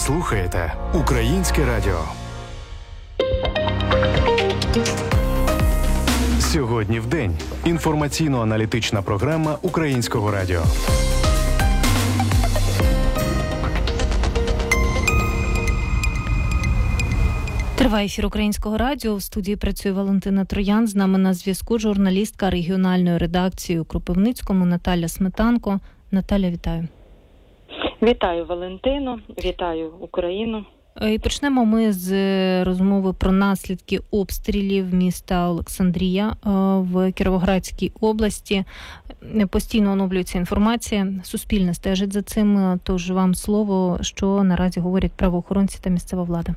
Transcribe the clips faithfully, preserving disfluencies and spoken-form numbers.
слухаєте Українське радіо. Сьогодні в день. Інформаційно-аналітична програма Українського радіо. Триває ефір Українського радіо. В студії працює Валентина Троян. З нами на зв'язку журналістка регіональної редакції у Кропивницькому Наталя Сметанко. Наталя, вітаю. Вітаю, Валентино. Вітаю Україну. І почнемо ми з розмови про наслідки обстрілів міста Олександрія в Кіровоградській області. Постійно оновлюється інформація. Суспільне стежить за цим. Тож вам слово, що наразі говорять правоохоронці та місцева влада.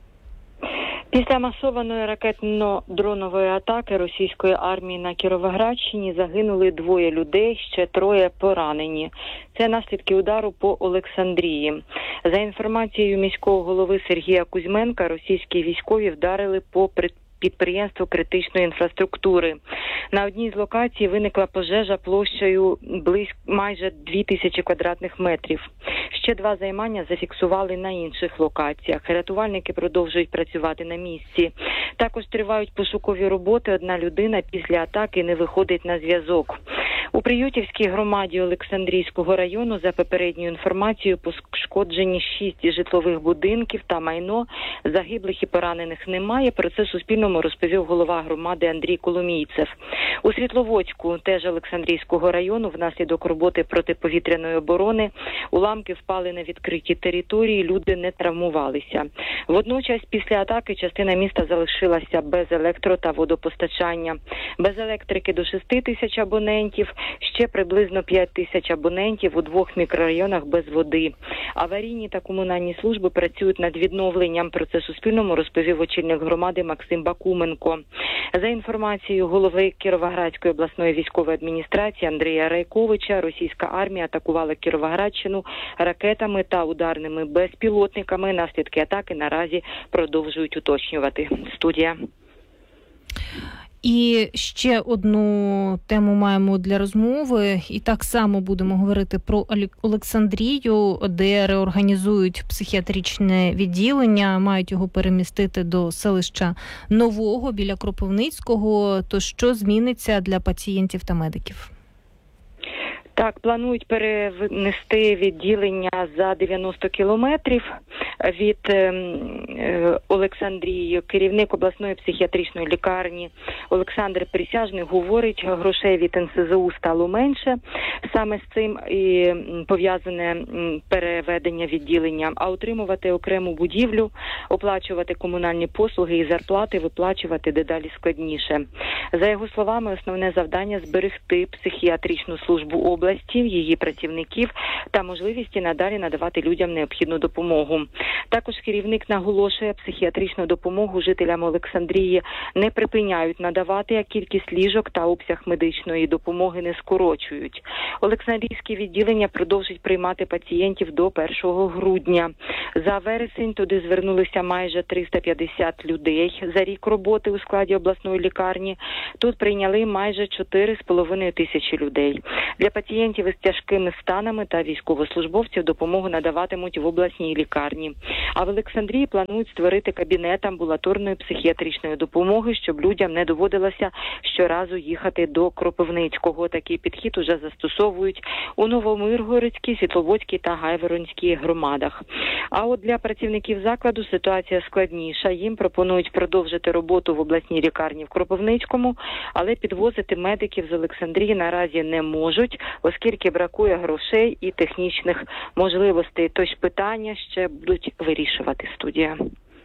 Після масованої ракетно-дронової атаки російської армії на Кіровоградщині загинули двоє людей, ще троє поранені. Це наслідки удару по Олександрії. За інформацією міського голови Сергія Кузьменка, російські військові вдарили по підприємству критичної інфраструктури. На одній з локацій виникла пожежа площею близько майже дві тисячі квадратних метрів. Ще два займання зафіксували на інших локаціях. Рятувальники продовжують працювати на місці. Також тривають пошукові роботи. Одна людина після атаки не виходить на зв'язок. У Приютівській громаді Олександрійського району, за попередньою інформацією, пошкоджені шість житлових будинків та майно. Загиблих і поранених немає. Про це Суспільному розповів голова громади Андрій Коломійцев. У Світловодську, теж Олександрійського району, внаслідок роботи протиповітряної оборони уламки впали на відкриті території, люди не травмувалися. Водночас, після атаки частина міста залишилася без електро- та водопостачання. Без електрики до шести тисяч абонентів, ще приблизно п'ять тисяч абонентів у двох мікрорайонах без води. Аварійні та комунальні служби працюють над відновленням. Про це Суспільному розповів очільник громади Максим Бакуменко. За інформацією голови Кіровоградської обласної військової адміністрації Андрія Райковича, російська армія атакувала Кіровоградщину ракетами та ударними безпілотниками. Наслідки атаки наразі продовжують уточнювати. Студія. І ще одну тему маємо для розмови. І так само будемо говорити про Олександрію, де реорганізують психіатричне відділення, мають його перемістити до селища Нового біля Кропивницького. То що зміниться для пацієнтів та медиків? Так, планують перенести відділення за дев'яносто кілометрів від е, Олександрії. Керівник обласної психіатричної лікарні Олександр Присяжний говорить, грошей від ен ес зе у стало менше. Саме з цим і пов'язане переведення відділення. А утримувати окрему будівлю, оплачувати комунальні послуги і зарплати виплачувати дедалі складніше. За його словами, основне завдання – зберегти психіатричну службу області, її працівників та можливості надалі надавати людям необхідну допомогу. Також керівник наголошує, психіатричну допомогу жителям Олександрії не припиняють надавати, а кількість ліжок та обсяг медичної допомоги не скорочують. Олександрійське відділення продовжить приймати пацієнтів до першого грудня. За вересень туди звернулися майже триста п'ятдесят людей за рік роботи у складі обласної лікарні. Тут прийняли майже чотири з половиною тисячі людей. Для пацієнтів із тяжкими станами та військовослужбовців допомогу надаватимуть в обласній лікарні. А в Олександрії планують створити кабінет амбулаторної психіатричної допомоги, щоб людям не доводилося щоразу їхати до Кропивницького. Такий підхід уже застосовують у Новомиргородській, Світловодській та Гайворонській громадах. А от для працівників закладу ситуація складніша. Їм пропонують продовжити роботу в обласній лікарні в Кропивницькому, але підвозити медиків з Олександрії наразі не можуть, оскільки бракує грошей і технічних можливостей. Тож питання ще будуть вирішувати. Студія.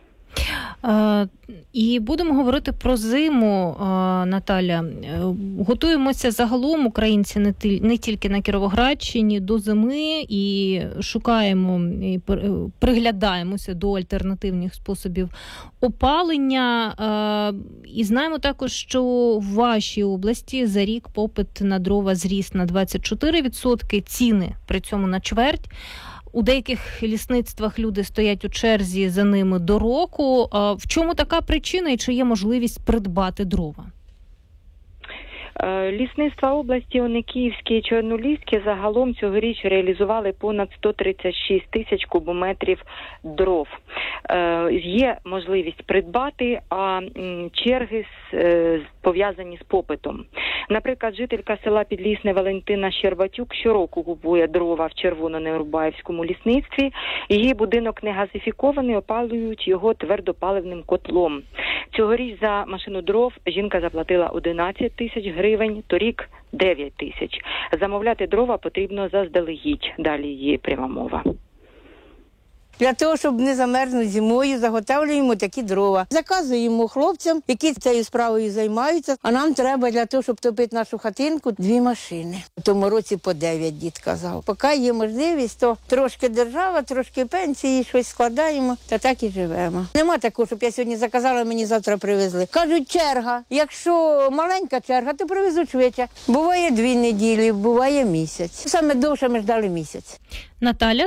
Е, і будемо говорити про зиму, е, Наталя. Е, готуємося загалом, українці, не, ті, не тільки на Кіровоградщині, до зими і шукаємо, і приглядаємося до альтернативних способів опалення. Е, і знаємо також, що в вашій області за рік попит на дрова зріс на двадцять чотири відсотки, ціни при цьому на чверть. У деяких лісництвах люди стоять у черзі за ними до року. В чому така причина і чи є можливість придбати дрова? Лісництва області Оникіївське і Чорноліське загалом цьогоріч реалізували понад сто тридцять шість тисяч кубометрів дров. Є можливість придбати, а черги пов'язані з попитом. Наприклад, жителька села Підлісне Валентина Щербатюк щороку купує дрова в Червоно-Неурбаївському лісництві. Її будинок не газифікований, опалюють його твердопаливним котлом. Цьогоріч за машину дров жінка заплатила одинадцять тисяч гривень, торік дев'ять тисяч. Замовляти дрова потрібно заздалегідь. Далі є пряма мова. Для того, щоб не замерзнути зимою, заготовлюємо такі дрова. Заказуємо хлопцям, які цією справою займаються, а нам треба для того, щоб топити нашу хатинку, дві машини. В тому році по дев'ять, дід казав. Поки є можливість, то трошки держава, трошки пенсії, щось складаємо, та так і живемо. Нема такого, щоб я сьогодні заказала, мені завтра привезли. Кажуть, черга. Якщо маленька черга, то привезуть швидше. Буває дві неділі, буває місяць. Саме довше ми ждали місяць. Наталя?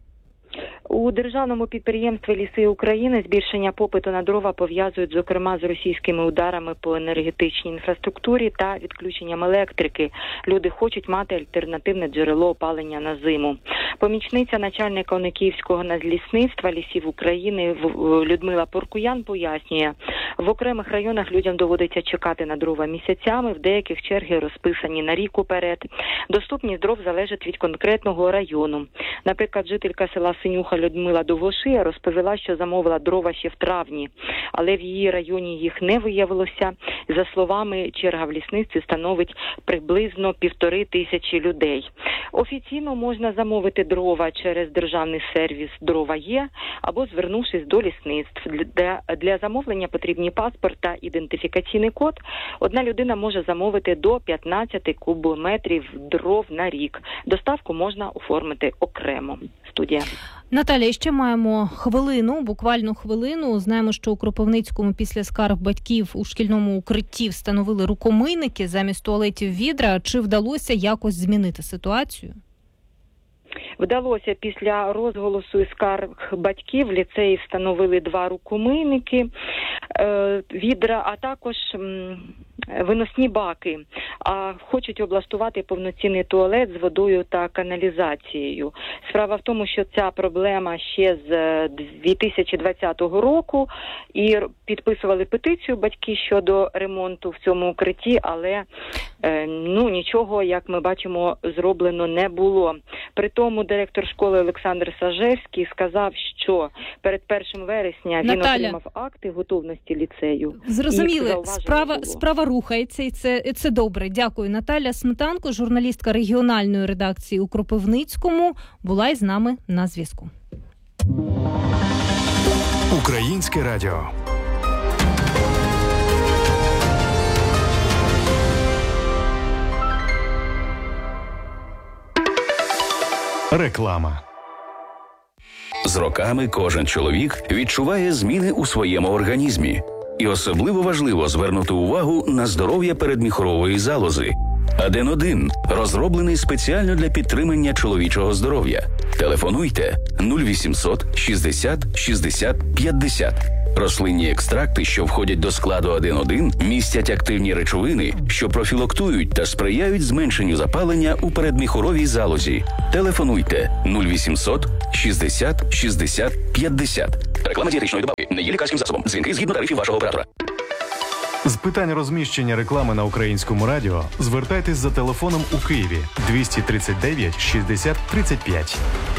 У державному підприємстві «Ліси України» збільшення попиту на дрова пов'язують, зокрема, з російськими ударами по енергетичній інфраструктурі та відключенням електрики. Люди хочуть мати альтернативне джерело опалення на зиму. Помічниця начальника Оникіївського надлісництва «Лісів України» Людмила Поркуян пояснює, в окремих районах людям доводиться чекати на дрова місяцями, в деяких черги розписані на рік уперед. Доступність дров залежить від конкретного району. Наприклад, жителька села Синюха Людмила Довгошия розповіла, що замовила дрова ще в травні, але в її районі їх не виявилося. За словами, черга в лісництві становить приблизно півтори тисячі людей. Офіційно можна замовити дрова через державний сервіс «Дрова є» або звернувшись до лісництв. Для, для замовлення потрібні паспорт та ідентифікаційний код. Одна людина може замовити до п'ятнадцять кубометрів дров на рік. Доставку можна оформити окремо. Студія. Наталя, ще маємо хвилину, буквально хвилину. Знаємо, що у Кропивницькому після скарг батьків у шкільному укритті встановили рукомийники замість туалетів відра. Чи вдалося якось змінити ситуацію? Вдалося після розголосу і скарг батьків в ліцеї встановили два рукомийники, відра, а також виносні баки. А хочуть облаштувати повноцінний туалет з водою та каналізацією. Справа в тому, що ця проблема ще з дві тисячі двадцятого року, і підписували петицію батьки щодо ремонту в цьому укритті, але ну нічого, як ми бачимо, зроблено не було. При тому директор школи Олександр Сажевський сказав, що перед першим вересня він Наталя, отримав акти готовності ліцею. Зрозуміли, справа, справа рухається, і це, і це добре. Дякую. Наталя Сметанко, журналістка регіональної редакції у Кропивницькому, була із нами на зв'язку. Українське радіо. Реклама. З роками кожен чоловік відчуває зміни у своєму організмі. І особливо важливо звернути увагу на здоров'я передміхорової залози. Аден один розроблений спеціально для підтримання чоловічого здоров'я. Телефонуйте нуль вісімсот шістдесят шістдесят п'ятдесят. Рослинні екстракти, що входять до складу Аден один, містять активні речовини, що профілактують та сприяють зменшенню запалення у передміхоровій залозі. Телефонуйте нуль вісімсот шістдесят шістдесят п'ятдесят. Реклама дієтичної добавки не є лікарським засобом. Дзвінки згідно тарифів вашого оператора. З питань розміщення реклами на Українському радіо звертайтесь за телефоном у Києві двісті тридцять дев'ять шістдесят тридцять п'ять.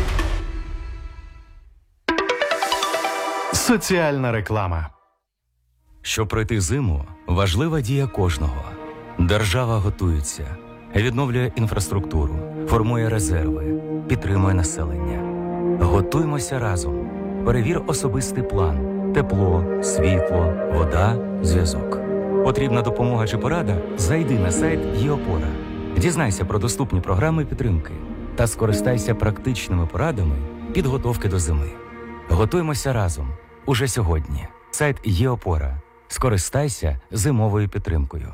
Соціальна реклама. Щоб пройти зиму, важлива дія кожного. Держава готується, відновлює інфраструктуру, формує резерви, підтримує населення. Готуймося разом. Перевір особистий план. Тепло, світло, вода, зв'язок. Потрібна допомога чи порада? Зайди на сайт ЄОПОРА. Дізнайся про доступні програми підтримки та скористайся практичними порадами підготовки до зими. Готуймося разом. Уже сьогодні. Сайт ЄОПОРА. Скористайся зимовою підтримкою.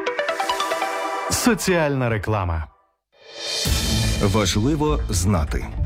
Соціальна реклама. Важливо знати.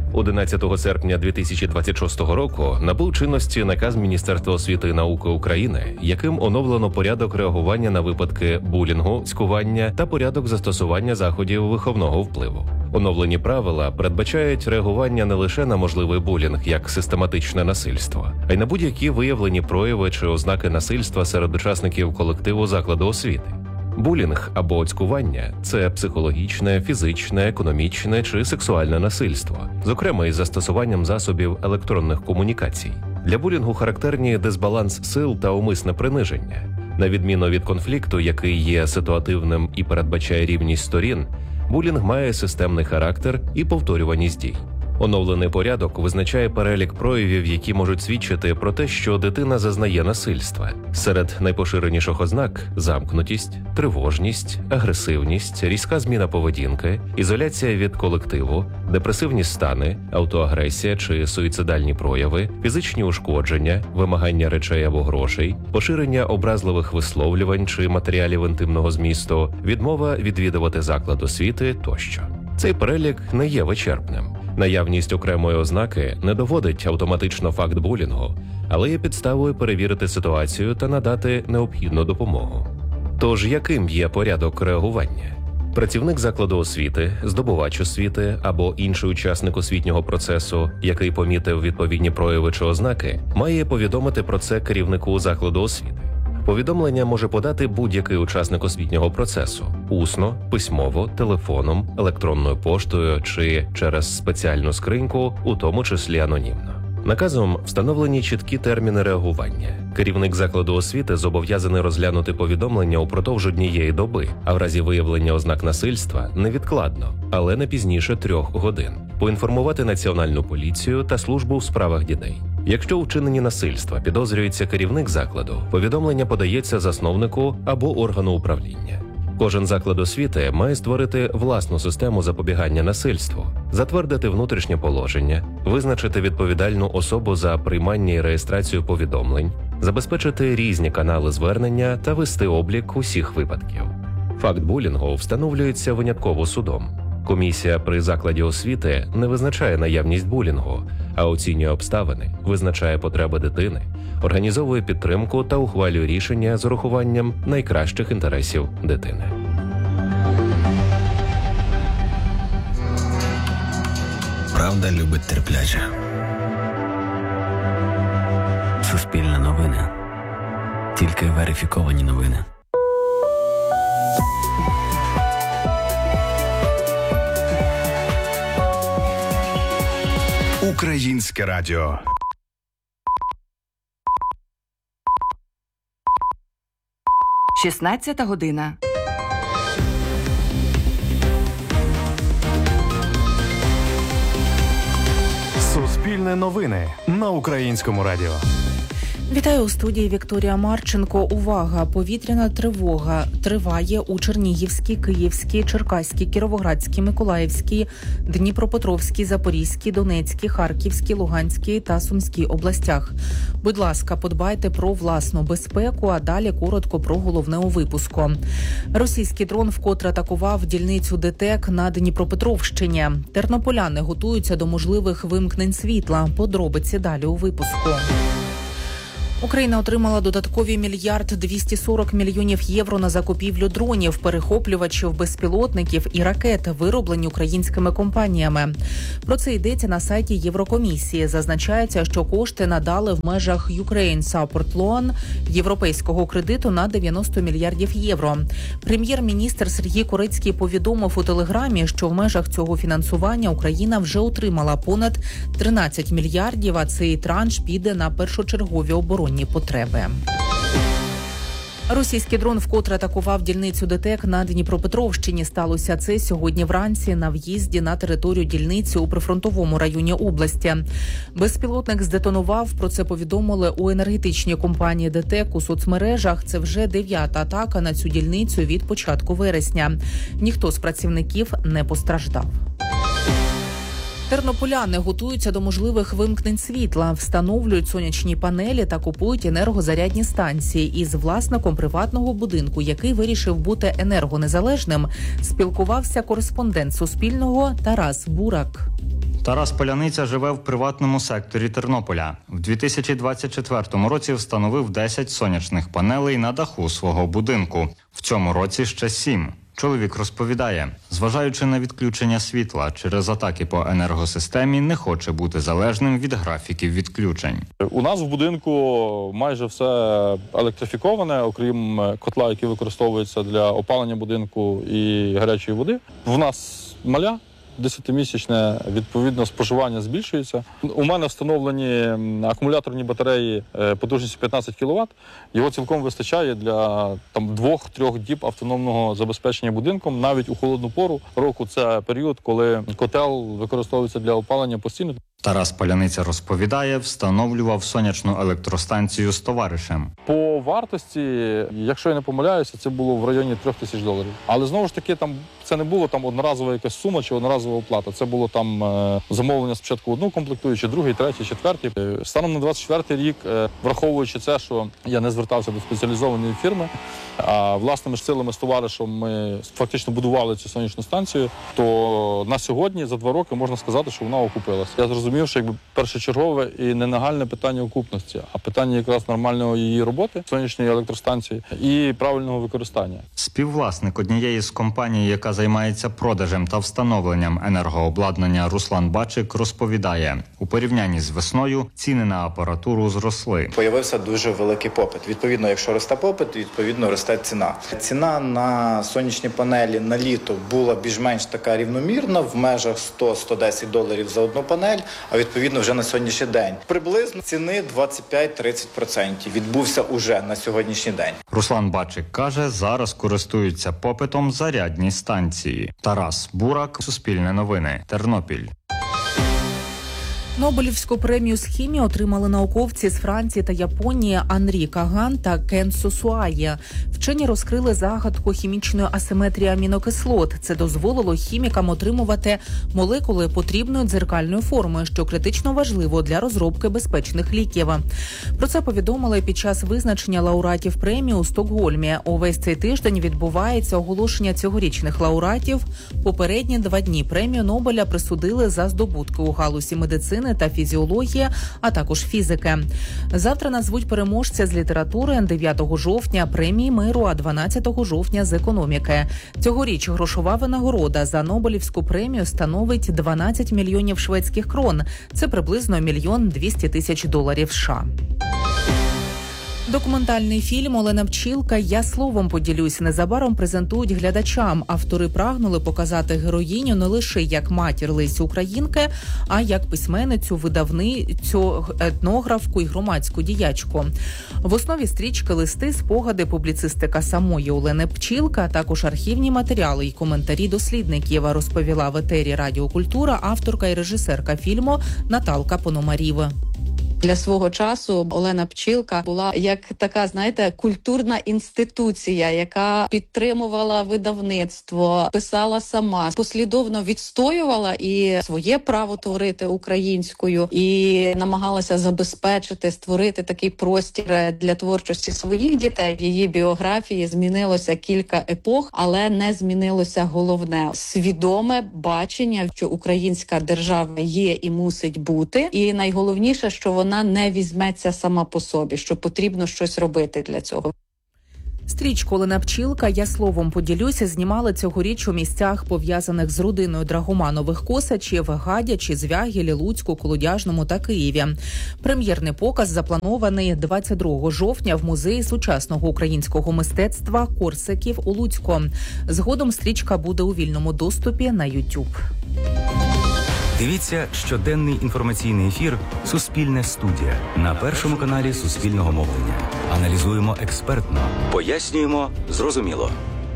одинадцятого серпня дві тисячі двадцять шостого року набув чинності наказ Міністерства освіти і науки України, яким оновлено порядок реагування на випадки булінгу, цькування та порядок застосування заходів виховного впливу. Оновлені правила передбачають реагування не лише на можливий булінг як систематичне насильство, а й на будь-які виявлені прояви чи ознаки насильства серед учасників колективу закладу освіти. Булінг або цькування – це психологічне, фізичне, економічне чи сексуальне насильство, зокрема із застосуванням засобів електронних комунікацій. Для булінгу характерні дисбаланс сил та умисне приниження. На відміну від конфлікту, який є ситуативним і передбачає рівність сторін, булінг має системний характер і повторюваність дій. Оновлений порядок визначає перелік проявів, які можуть свідчити про те, що дитина зазнає насильства. Серед найпоширеніших ознак – замкнутість, тривожність, агресивність, різка зміна поведінки, ізоляція від колективу, депресивні стани, автоагресія чи суїцидальні прояви, фізичні ушкодження, вимагання речей або грошей, поширення образливих висловлювань чи матеріалів інтимного змісту, відмова відвідувати заклад освіти тощо. Цей перелік не є вичерпним. Наявність окремої ознаки не доводить автоматично факт булінгу, але є підставою перевірити ситуацію та надати необхідну допомогу. Тож, яким є порядок реагування? Працівник закладу освіти, здобувач освіти або інший учасник освітнього процесу, який помітив відповідні прояви чи ознаки, має повідомити про це керівнику закладу освіти. Повідомлення може подати будь-який учасник освітнього процесу – усно, письмово, телефоном, електронною поштою чи через спеціальну скриньку, у тому числі анонімно. Наказом встановлені чіткі терміни реагування. Керівник закладу освіти зобов'язаний розглянути повідомлення упродовж однієї доби, а в разі виявлення ознак насильства – невідкладно, але не пізніше трьох годин. Поінформувати Національну поліцію та службу у справах дітей. Якщо у вчиненні насильства підозрюється керівник закладу, повідомлення подається засновнику або органу управління. Кожен заклад освіти має створити власну систему запобігання насильству, затвердити внутрішнє положення, визначити відповідальну особу за приймання і реєстрацію повідомлень, забезпечити різні канали звернення та вести облік усіх випадків. Факт булінгу встановлюється винятково судом. Комісія при закладі освіти не визначає наявність булінгу, а оцінює обставини, визначає потреби дитини, організовує підтримку та ухвалює рішення з урахуванням найкращих інтересів дитини. Правда любить терпляче. Суспільне новини. Тільки верифіковані новини. Українське радіо. шістнадцята година. Суспільне новини на Українському радіо. Вітаю у студії Вікторія Марченко. Увага! Повітряна тривога триває у Чернігівській, Київській, Черкаській, Кіровоградській, Миколаївській, Дніпропетровській, Запорізькій, Донецькій, Харківській, Луганській та Сумській областях. Будь ласка, подбайте про власну безпеку, а далі коротко про головне у випуску. Російський дрон вкотре атакував дільницю ДТЕК на Дніпропетровщині. Тернополяни готуються до можливих вимкнень світла. Подробиці далі у випуску. Україна отримала додаткові мільярд двісті сорок мільйонів євро на закупівлю дронів, перехоплювачів, безпілотників і ракет, вироблені українськими компаніями. Про це йдеться на сайті Єврокомісії. Зазначається, що кошти надали в межах Ukraine Support Loan європейського кредиту на дев'яносто мільярдів євро. Прем'єр-міністр Сергій Корецький повідомив у Телеграмі, що в межах цього фінансування Україна вже отримала понад тринадцять мільярдів, а цей транш піде на першочергові оборонні потреби. Російський дрон вкотре атакував дільницю ДТЕК на Дніпропетровщині. Сталося це сьогодні вранці на в'їзді на територію дільниці у прифронтовому районі області. Безпілотник здетонував, про це повідомили у енергетичній компанії ДТЕК у соцмережах. Це вже дев'ята атака на цю дільницю від початку вересня. Ніхто з працівників не постраждав. Тернополяни готуються до можливих вимкнень світла, встановлюють сонячні панелі та купують енергозарядні станції. Із власником приватного будинку, який вирішив бути енергонезалежним, спілкувався кореспондент Суспільного Тарас Бурак. Тарас Поляниця живе в приватному секторі Тернополя. В дві тисячі двадцять четвертому році встановив десять сонячних панелей на даху свого будинку. В цьому році ще сім. Чоловік розповідає, зважаючи на відключення світла через атаки по енергосистемі, не хоче бути залежним від графіків відключень. У нас в будинку майже все електрифіковане, окрім котла, який використовується для опалення будинку і гарячої води. В нас маля. Десятимісячне, відповідно, споживання збільшується. У мене встановлені акумуляторні батареї потужністю п'ятнадцять кіловат. Його цілком вистачає для там двох-трьох діб автономного забезпечення будинком. Навіть у холодну пору року це період, коли котел використовується для опалення постійно. Тарас Поляниця розповідає, встановлював сонячну електростанцію з товаришем. По вартості, якщо я не помиляюся, це було в районі трьох тисяч доларів. Але знову ж таки, там це не було там одноразова якась сума чи одноразова оплата. Це було там е, замовлення спочатку одну комплектуючу, другий, третій, четвертий. Е, станом на двадцять четвертий рік, е, враховуючи це, що я не звертався до спеціалізованої фірми, а власними ж силами з товаришем ми фактично будували цю сонячну станцію, то на сьогодні, за два роки, можна сказати, що вона окупилася. Я зрозумів, що якби першочергове і не нагальне питання окупності, а питання якраз нормальної її роботи, сонячної електростанції і правильного використання. Співвласник однієї з компаній, яка займається продажем та встановленням енергообладнання, Руслан Бачик розповідає, у порівнянні з весною ціни на апаратуру зросли. Появився дуже великий попит. Відповідно, якщо росте попит, відповідно росте ціна. Ціна на сонячні панелі на літо була більш-менш така рівномірна, в межах сто - сто десять доларів за одну панель, а відповідно вже на сьогоднішній день. Приблизно ціни двадцять п'ять - тридцять відсотків відбувся уже на сьогоднішній день. Руслан Бачик каже, зараз користуються попитом зарядні станції. Тарас Бурак, Суспільне новини, Тернопіль. Нобелівську премію з хімії отримали науковці з Франції та Японії Анрі Каган та Кен Сосуає. Вчені розкрили загадку хімічної асиметрії амінокислот. Це дозволило хімікам отримувати молекули потрібної дзеркальної форми, що критично важливо для розробки безпечних ліків. Про це повідомили під час визначення лауреатів премії у Стокгольмі. Увесь цей тиждень відбувається оголошення цьогорічних лауреатів. Попередні два дні премію Нобеля присудили за здобутки у галузі медицини та фізіології, а також фізики. Завтра назвуть переможця з літератури, дев'ятого жовтня премії миру, а дванадцятого жовтня з економіки. Цьогоріч грошова винагорода за Нобелівську премію становить дванадцять мільйонів шведських крон. Це приблизно мільйон двісті тисяч доларів США. Документальний фільм «Олена Пчілка. Я словом поділюсь» незабаром презентують глядачам. Автори прагнули показати героїню не лише як матір Лесі Українки, а як письменницю, видавницю, етнографку і громадську діячку. В основі стрічки листи, спогади, публіцистика самої Олени Пчілка, а також архівні матеріали і коментарі дослідників, розповіла в етері Радіо Культура авторка і режисерка фільму Наталка Пономарєва. Для свого часу Олена Пчілка була як така, знаєте, культурна інституція, яка підтримувала видавництво, писала сама, послідовно відстоювала і своє право творити українською, і намагалася забезпечити, створити такий простір для творчості своїх дітей. В її біографії змінилося кілька епох, але не змінилося головне – свідоме бачення, що українська держава є і мусить бути. І найголовніше, що вона вона не візьметься сама по собі, що потрібно щось робити для цього. Стрічку «Олена Пчілка. Я словом поділюся» знімали цьогоріч у місцях, пов'язаних з родиною Драгоманових Косачів, Гадячі, Звягілі, Луцьку, Колодяжному та Києві. Прем'єрний показ запланований двадцять другого жовтня в Музеї сучасного українського мистецтва Корсаків у Луцьку. Згодом стрічка буде у вільному доступі на YouTube. Дивіться щоденний інформаційний ефір «Суспільне студія» на першому каналі Суспільного мовлення. Аналізуємо експертно, пояснюємо зрозуміло.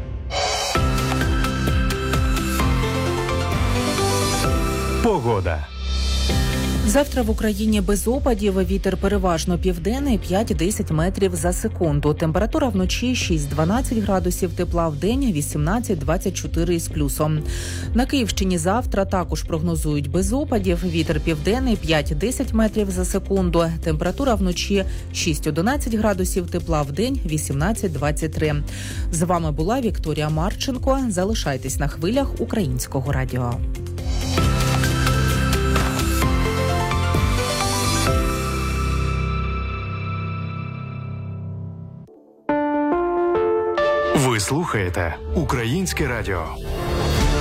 Погода. Завтра в Україні без опадів, вітер переважно південний п'ять-десять метрів за секунду. Температура вночі шість-дванадцять градусів тепла, в день вісімнадцять-двадцять чотири із плюсом. На Київщині завтра також прогнозують без опадів, вітер південний п'ять-десять метрів за секунду. Температура вночі шість-одинадцять градусів тепла, в день вісімнадцять-двадцять три. З вами була Вікторія Марченко. Залишайтесь на хвилях Українського радіо. слухаєте Українське радіо.